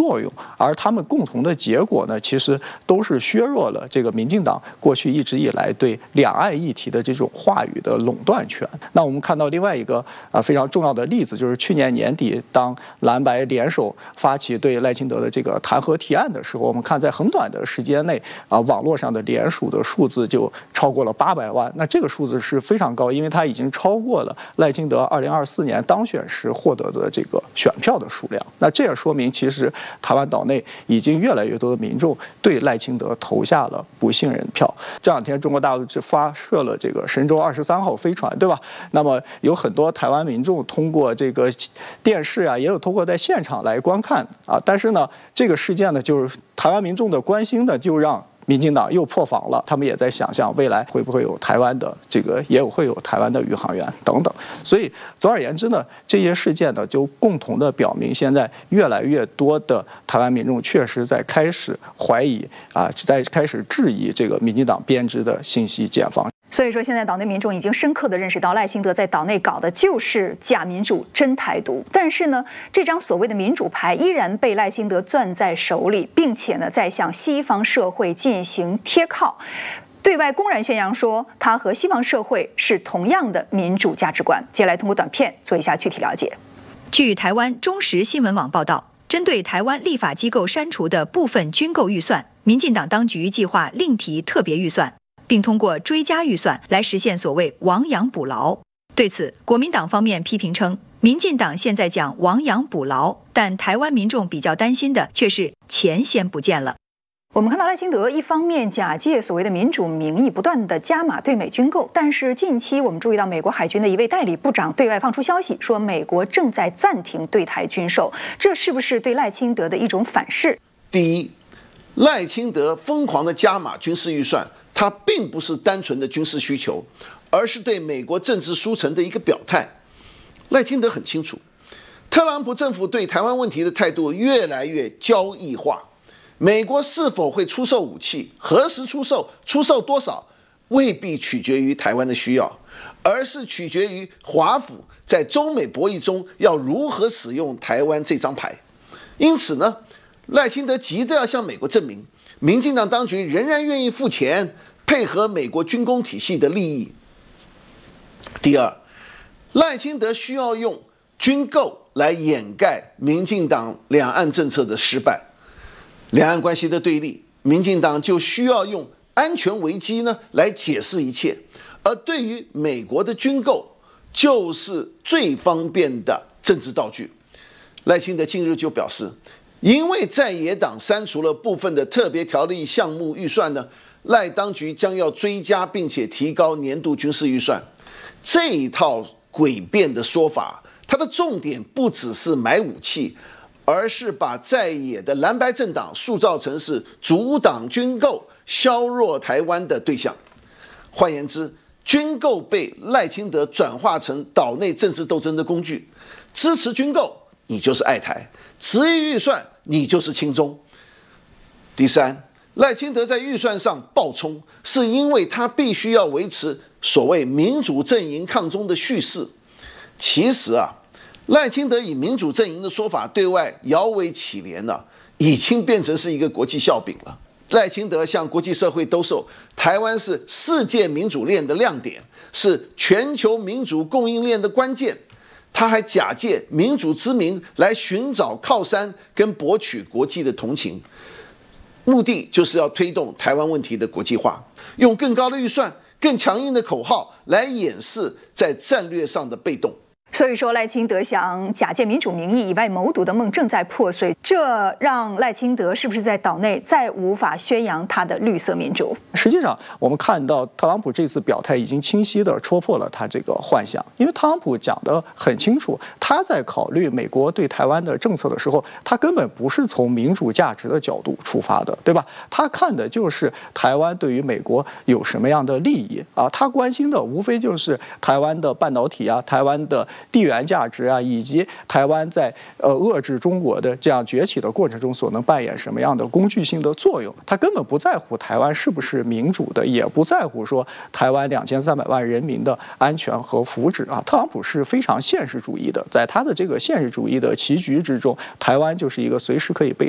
作用，而他们共同的结果呢，其实都是削弱了这个民进党过去一直以来对两岸议题的这种话语的垄断权。那我们看到另外一个非常重要的例子，就是去年年底，当蓝白联手发起对赖清德的这个弹劾提案的时候，我们看在很短的时间内网络上的联署的数字就超过了800万。那这个数字是非常高，因为它已经超过了赖清德2024年当选时获得的这个选票的数量。那这也说明，其实台湾岛内已经越来越多的民众对赖清德投下了不信任票。这两天中国大陆就发射了这个神舟23号飞船，对吧？那么有很多台湾民众通过这个电视也有通过在现场来观看但是呢，这个事件呢，就是台湾民众的关心呢，就让民进党又破防了，他们也在想象未来会不会有台湾的会有台湾的宇航员等等。所以总而言之呢，这些事件呢就共同的表明，现在越来越多的台湾民众确实在开始怀疑在开始质疑这个民进党编织的信息茧房。 所以说，现在岛内民众已经深刻地认识到，赖清德在岛内搞的就是假民主、真台独。但是呢，这张所谓的民主牌依然被赖清德攥在手里，并且呢，在向西方社会进行贴靠，对外公然宣扬说他和西方社会是同样的民主价值观。接下来通过短片做一下具体了解。 据台湾中时新闻网报道，针对台湾立法机构删除的部分军购预算，民进党当局计划另提特别预算，并通过追加预算来实现所谓亡羊补牢。对此，国民党方面批评称，民进党现在讲亡羊补牢，但台湾民众比较担心的却是钱先不见了。 我们看到赖清德一方面假借所谓的民主名义不断的加码对美军购，但是近期我们注意到美国海军的一位代理部长对外放出消息，说美国正在暂停对台军售，这是不是对赖清德的一种反噬？ 第一，赖清德疯狂的加码军事预算，它并不是单纯的军事需求，而是对美国政治输成的一个表态。赖清德很清楚，特朗普政府对台湾问题的态度越来越交易化。美国是否会出售武器，何时出售，出售多少，未必取决于台湾的需要，而是取决于华府在中美博弈中要如何使用台湾这张牌。因此呢，赖清德急着要向美国证明，民进党当局仍然愿意付钱配合美国军工体系的利益。第二，赖清德需要用军购来掩盖民进党两岸政策的失败。两岸关系的对立，民进党就需要用安全危机呢来解释一切，而对于美国的军购，就是最方便的政治道具。赖清德近日就表示，因为在野党删除了部分的特别条例项目预算呢，赖当局将要追加并且提高年度军事预算。这一套诡辩的说法，它的重点不只是买武器，而是把在野的蓝白政党塑造成是阻挡军购、削弱台湾的对象。换言之，军购被赖清德转化成岛内政治斗争的工具。支持军购，你就是爱台；执意预算，你就是亲中。第三，赖清德在预算上暴冲，是因为他必须要维持所谓民主阵营抗中的叙事。其实赖清德以民主阵营的说法对外摇尾乞怜了，已经变成是一个国际笑柄了。赖清德向国际社会兜售台湾是世界民主链的亮点，是全球民主供应链的关键。他还假借民主之名来寻找靠山跟博取国际的同情，目的就是要推动台湾问题的国际化，用更高的预算、更强硬的口号来掩饰在战略上的被动。 所以说，赖清德想假借民主名义以外谋独的梦正在破碎，这让赖清德是不是在岛内再无法宣扬他的绿色民主？ 实际上，我们看到特朗普这次表态已经清晰地戳破了他这个幻想，因为特朗普讲得很清楚，他在考虑美国对台湾的政策的时候，他根本不是从民主价值的角度出发的，对吧？他看的就是台湾对于美国有什么样的利益他关心的无非就是台湾的半导体台湾的地缘价值以及台湾在遏制中国的这样崛起的过程中所能扮演什么样的工具性的作用。他根本不在乎台湾是不是民主的，也不在乎说台湾2300万人民的安全和福祉特朗普是非常现实主义的，在他的这个现实主义的棋局之中，台湾就是一个随时可以被